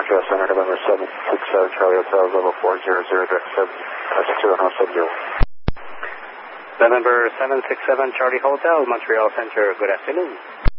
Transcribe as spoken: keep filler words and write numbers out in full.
Montreal Center, November seven six seven, Charlie Hotel, level four zero zero, direct seven, that's two and a half seven zero. November seven six seven, Charlie Hotel, Montreal Center, good afternoon.